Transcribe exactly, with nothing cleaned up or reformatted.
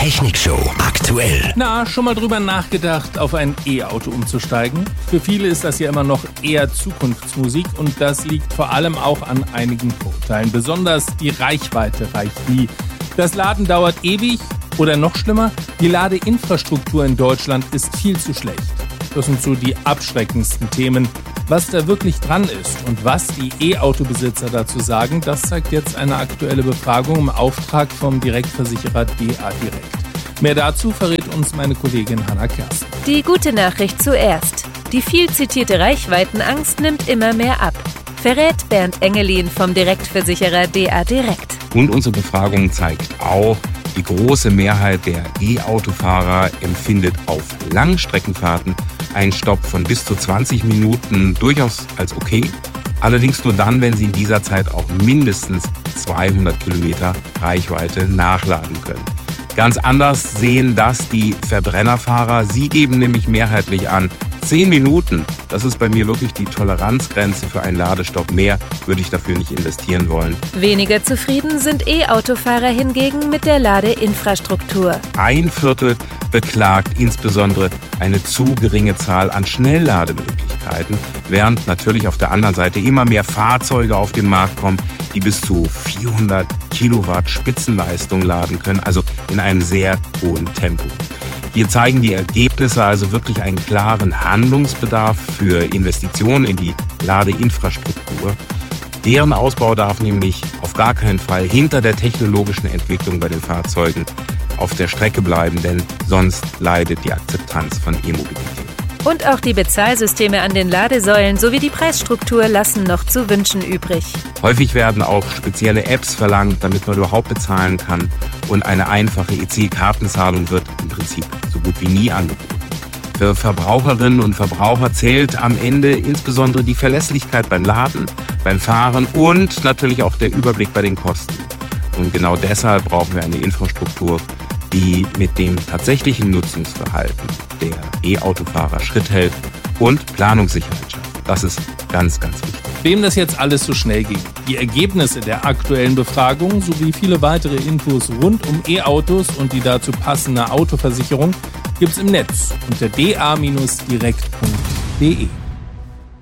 Technikshow aktuell. Na, schon mal drüber nachgedacht, auf ein E-Auto umzusteigen? Für viele ist das ja immer noch eher Zukunftsmusik und das liegt vor allem auch an einigen Vorteilen. Besonders die Reichweite reicht nie. Das Laden dauert ewig oder noch schlimmer, die Ladeinfrastruktur in Deutschland ist viel zu schlecht. Das sind so die abschreckendsten Themen. Was da wirklich dran ist und was die E-Auto-Besitzer dazu sagen, das zeigt jetzt eine aktuelle Befragung im Auftrag vom Direktversicherer D A Direkt. Mehr dazu verrät uns meine Kollegin Hanna Kersten. Die gute Nachricht zuerst. Die viel zitierte Reichweitenangst nimmt immer mehr ab, verrät Bernd Engelin vom Direktversicherer D A Direkt. Und unsere Befragung zeigt auch, die große Mehrheit der E-Autofahrer empfindet auf Langstreckenfahrten einen Stopp von bis zu zwanzig Minuten durchaus als okay. Allerdings nur dann, wenn sie in dieser Zeit auch mindestens zweihundert Kilometer Reichweite nachladen können. Ganz anders sehen das die Verbrennerfahrer. Sie geben nämlich mehrheitlich an, zehn Minuten, das ist bei mir wirklich die Toleranzgrenze für einen Ladestopp. Mehr würde ich dafür nicht investieren wollen. Weniger zufrieden sind E-Autofahrer hingegen mit der Ladeinfrastruktur. Ein Viertel beklagt insbesondere eine zu geringe Zahl an Schnelllademöglichkeiten, während natürlich auf der anderen Seite immer mehr Fahrzeuge auf den Markt kommen, die bis zu vierhundert Kilowatt Spitzenleistung laden können, also in einem sehr hohen Tempo. Hier zeigen die Ergebnisse also wirklich einen klaren Handlungsbedarf für Investitionen in die Ladeinfrastruktur. Deren Ausbau darf nämlich auf gar keinen Fall hinter der technologischen Entwicklung bei den Fahrzeugen auf der Strecke bleiben, denn sonst leidet die Akzeptanz von E-Mobilität. Und auch die Bezahlsysteme an den Ladesäulen sowie die Preisstruktur lassen noch zu wünschen übrig. Häufig werden auch spezielle Apps verlangt, damit man überhaupt bezahlen kann. Und eine einfache E C-Kartenzahlung wird im Prinzip so gut wie nie angeboten. Für Verbraucherinnen und Verbraucher zählt am Ende insbesondere die Verlässlichkeit beim Laden, beim Fahren und natürlich auch der Überblick bei den Kosten. Und genau deshalb brauchen wir eine Infrastruktur, die mit dem tatsächlichen Nutzungsverhalten der E-Autofahrer Schritt hält und Planungssicherheit schafft. Das ist ganz, ganz wichtig. Wem das jetzt alles so schnell ging, die Ergebnisse der aktuellen Befragung sowie viele weitere Infos rund um E-Autos und die dazu passende Autoversicherung gibt's im Netz unter d a Bindestrich direkt punkt d e.